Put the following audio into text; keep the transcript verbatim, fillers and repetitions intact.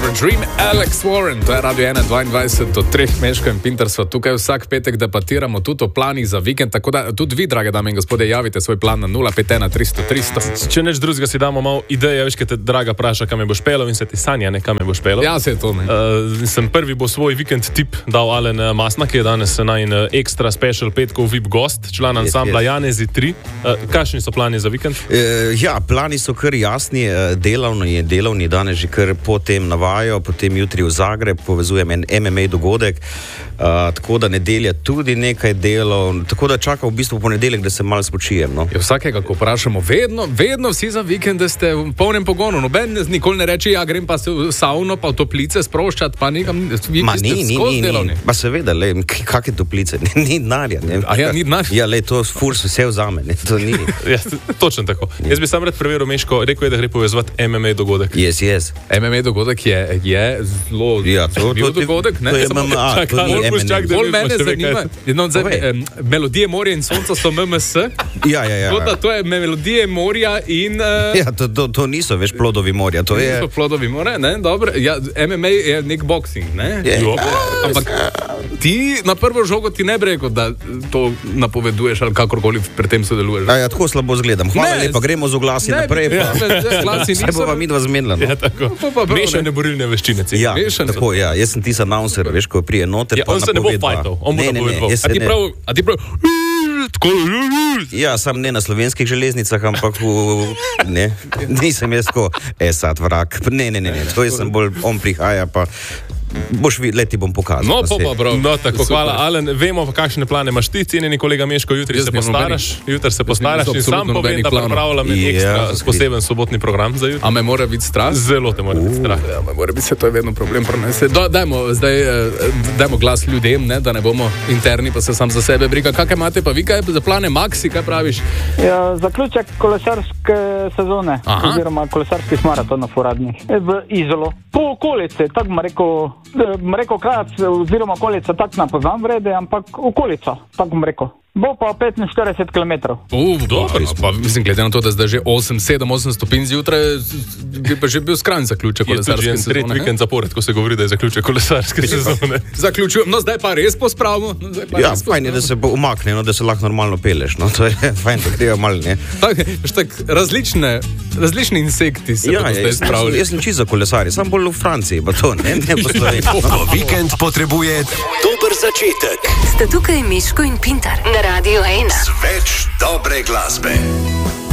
Your Dream, Alex Warren, to je Radio ena dvaindvajset do treh, Meško in Pintar sva tukaj vsak petek debatiramo tudi o planih za vikend, tako da tudi vi, drage dame in gospode, javite svoj plan na nula pet ena tristo tristo. Če neč drugega si damo malo ideje, veš, kaj te draga praša, kam je boš pelal in se ti sanja, ne, kam je boš pelal. Ja, se je to, ne. Uh, sem prvi bo svoj vikend tip dal Alen Masna, ki je danes najin ekstra special petkov V I P gost, član ansambla Janezi tri. Uh, kakšni so plani za vikend? Uh, ja, plani so kar jasni, delovni, delovni danes že kar potem navajo, potem jutri v Zagreb, povezujem en M M A dogodek, uh, tako da nedelja tudi nekaj delov, tako da čakam v bistvu ponedeljek, da se malo spočijem. No. Je vsakega, ko vprašamo, vedno, vedno vsi za vikend, da ste v polnem pogonu, noben nikoli ne reče, ja, grem pa se v savno, pa v toplice sproščati, pa nekam, vi Ma, ste ni, ni, skozi ni, delovni. ni. Pa seveda, le, kakve toplice, ni, ni denarja. Ne. A ja, ni denarja? Ja, le, to furs vse vzame, ne, to ni. Ja, točno tako. Jaz bi sam rad preveril Meško, rekel je, da gre povezovati M M A dogodek. Yes, yes. M M A dogodek je, je zelo Ja, to, bil to, dogodek, ne? to je Samo- M M A, čakaj, to ni bolj M boš M A. čak, da Bolj vidiš, mene če ve, zanima, kaj- no, zdaj, Povej. em, melodije morja in sonca so M M S, Ja, ja, ja. tako da to je melodije morja in uh, Ja, to, to, to niso več plodovi morja, to je... so plodovi morja, ne, dobro, ja, M M A je nek boksing, ne? Je. Jo. Ampak ti na prvo žogo ti ne bi rekel, da to napoveduješ ali kakorkoli pri tem sodeluješ. A ja, tako slabo zgledam. Hvala Ne, lepa, gremo z oglasi ne, naprej. ja, Pa. ja, glasi Se niso- bova midva zmenila. No? Ja, tako. Pa, pa, prav, Mešane borilne veščine. ci. Ja, mešane. tako, ja. Jaz sem tisti announcer, veš, ko prije noter. Ja, pa on se ne bo napovedva. fajtal, on bo Ne, ne, ne, napovedoval. jaz A se ti ne- prav, a ti prav, tako, Ja, sam ne na slovenskih železnicah, ampak v, ne, nisem jaz ko, e sad vrak. Ne, ne, ne, ne, to jaz sem bolj, on prihaja, pa boš videl, ti bom pokazal. no, pa pa saj. pa prav. No, tako, Super. hvala, Alen. Vemo, kakšne plane imaš ti, cenjeni kolega Meško, jutri Jaz se nimam postaraš, jutri se postaraš in sam absolutno povem, nobenih da planov. pripravljam en Ja, ekstra spet. poseben sobotni program za jutri. A me mora biti strah? Zelo te mora biti strah. Ja, me mora biti, se to je vedno problem prenese. Do, dajmo, zdaj, eh, dajmo glas ljudem, ne, da ne bomo interni, pa se sam za sebe briga. Kakaj imate pa vi, kaj za plane, Maxi, kaj praviš? Ja, zaključek kolesarske sezone, Aha. oziroma kolesarskih maratonov uradnih v Izolo. Po okolici, tako bom rekel, eh, bom rekel krat, oziroma okolica tako ne poznam vrede, ampak okolica, tako bom rekel. Bo pa petinštirideset kilometrov. Uf, dobro, pa mislim, glede na to, da zdaj že osem, sedem, osem stopinj zjutraj, bi pa že bil skrajni zaključek Je tudi že kolesarske en tretji sezone. vikend zapored, ko se govori, da je zaključek kolesarske sezone. Zaključujem, no zdaj pa res pospravimo. No, zdaj pa Ja, res fajn je, da se bo umakne, no, da se lahko normalno peleš, no, to je fajn, da grejo malo, ne. Tak, veš, tak, različne, različni insekti se Ja, bodo ja, zdaj jaz, jaz, spravili. jaz sem čisto za kolesarje, sam bolj v Franciji, pa to, ne, ne po Sloveniji. Ko vikend potrebuje dober začetek. Sta tukaj Miško in Pintar na Radio ena. Več dobre glasbe.